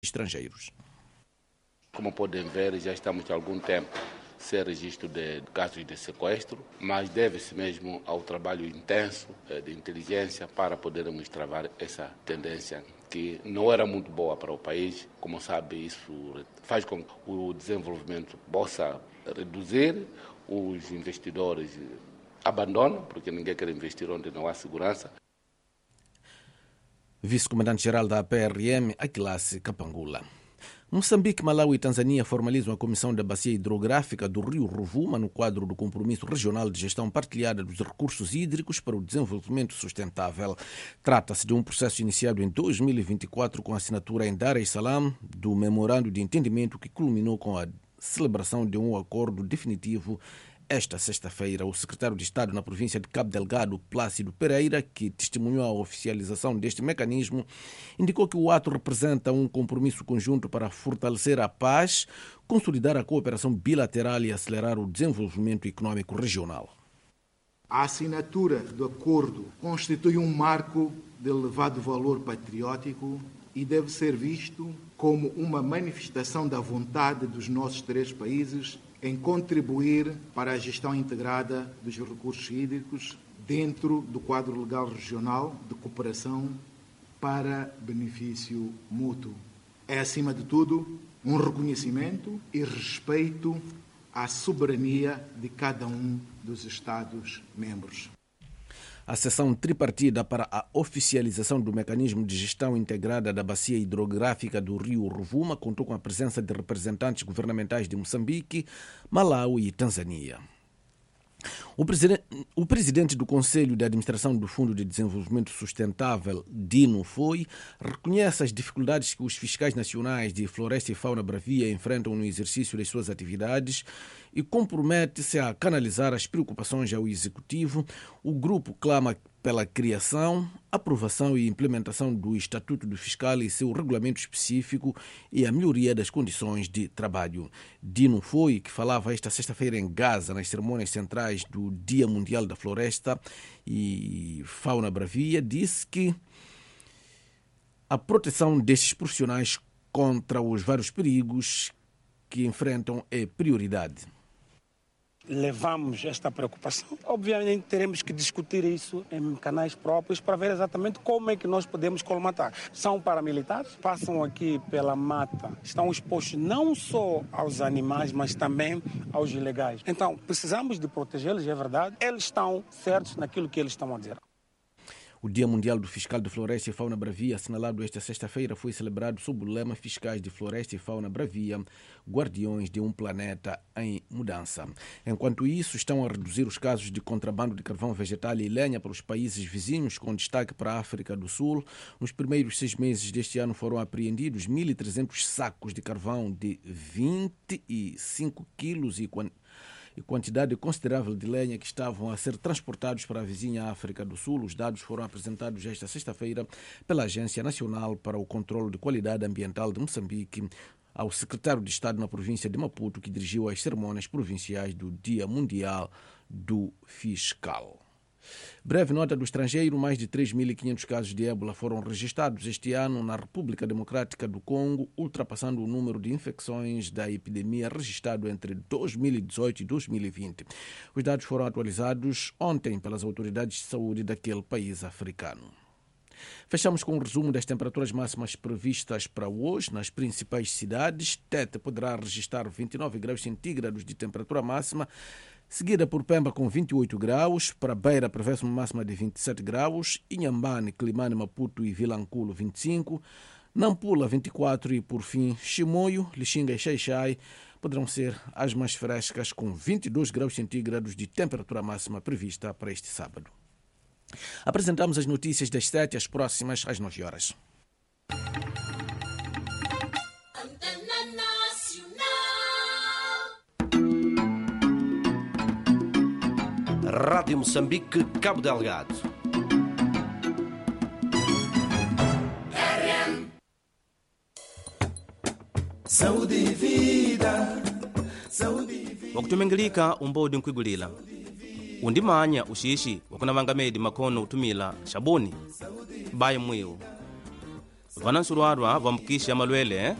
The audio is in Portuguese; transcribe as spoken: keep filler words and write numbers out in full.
estrangeiros. Como podem ver, já estamos há algum tempo sem registro de casos de sequestro, mas deve-se mesmo ao trabalho intenso de inteligência para podermos travar essa tendência que não era muito boa para o país. Como sabe, isso faz com que o desenvolvimento possa reduzir, os investidores abandonam, porque ninguém quer investir onde não há segurança. Vice-comandante-geral da A P R M, Akilas Kapangula. Moçambique, Malawi e Tanzânia formalizam a Comissão da Bacia Hidrográfica do Rio Rovuma no quadro do Compromisso Regional de Gestão Partilhada dos Recursos Hídricos para o Desenvolvimento Sustentável. Trata-se de um processo iniciado em dois mil e vinte e quatro com a assinatura em Dar es Salaam do Memorando de Entendimento que culminou com a celebração de um acordo definitivo esta sexta-feira. O secretário de Estado na província de Cabo Delgado, Plácido Pereira, que testemunhou a oficialização deste mecanismo, indicou que o ato representa um compromisso conjunto para fortalecer a paz, consolidar a cooperação bilateral e acelerar o desenvolvimento econômico regional. A assinatura do acordo constitui um marco de elevado valor patriótico e deve ser visto como uma manifestação da vontade dos nossos três países em contribuir para a gestão integrada dos recursos hídricos dentro do quadro legal regional de cooperação para benefício mútuo. É, acima de tudo, um reconhecimento e respeito à soberania de cada um dos Estados-membros. A sessão tripartida para a oficialização do mecanismo de gestão integrada da bacia hidrográfica do Rio Rovuma contou com a presença de representantes governamentais de Moçambique, Malawi e Tanzânia. O, preside... o presidente do Conselho de Administração do Fundo de Desenvolvimento Sustentável, Dino Foi, reconhece as dificuldades que os fiscais nacionais de Floresta e Fauna Bravia enfrentam no exercício das suas atividades e compromete-se a canalizar as preocupações ao Executivo. O grupo clama pela criação, aprovação e implementação do Estatuto do Fiscal e seu regulamento específico e a melhoria das condições de trabalho. Dino Foi, que falava esta sexta-feira em Gaza, nas cerimônias centrais do Dia Mundial da Floresta e Fauna Bravia, disse que a proteção destes profissionais contra os vários perigos que enfrentam é prioridade. Levamos esta preocupação. Obviamente teremos que discutir isso em canais próprios para ver exatamente como é que nós podemos colmatar. São paramilitares, passam aqui pela mata, estão expostos não só aos animais, mas também aos ilegais. Então, precisamos de protegê-los, é verdade. Eles estão certos naquilo que eles estão a dizer. O Dia Mundial do Fiscal de Floresta e Fauna Bravia, assinalado esta sexta-feira, foi celebrado sob o lema Fiscais de Floresta e Fauna Bravia, Guardiões de um Planeta em Mudança. Enquanto isso, estão a reduzir os casos de contrabando de carvão vegetal e lenha para os países vizinhos, com destaque para a África do Sul. Nos primeiros seis meses deste ano foram apreendidos mil e trezentos sacos de carvão de vinte e cinco quilos e e quantidade considerável de lenha que estavam a ser transportados para a vizinha África do Sul. Os dados foram apresentados esta sexta-feira pela Agência Nacional para o Controlo de Qualidade Ambiental de Moçambique ao secretário de Estado na província de Maputo, que dirigiu as cerimônias provinciais do Dia Mundial do Fiscal. Breve nota do estrangeiro: mais de três mil e quinhentos casos de ébola foram registrados este ano na República Democrática do Congo, ultrapassando o número de infecções da epidemia registrado entre dois mil e dezoito e dois mil e vinte. Os dados foram atualizados ontem pelas autoridades de saúde daquele país africano. Fechamos com um resumo das temperaturas máximas previstas para hoje nas principais cidades. Tete poderá registrar vinte e nove graus centígrados de temperatura máxima, seguida por Pemba com vinte e oito graus, para Beira prevê-se uma máxima de vinte e sete graus, Inhambane, Climane, Maputo e Vilanculo vinte e cinco, Nampula vinte e quatro e, por fim, Chimoio, Lixinga e Xai-Xai poderão ser as mais frescas, com vinte e dois graus centígrados de temperatura máxima prevista para este sábado. Apresentamos as notícias das sete, as próximas às nove horas. Rádio Moçambique, Cabo Delgado. Saúde e vida, saúde e vida. Wakutumengelika umbodi nkwigulila undimanya ushishi wakunavangamedi makono utumila shabuni baye mwiu vanansulwadwa vampukisha malwele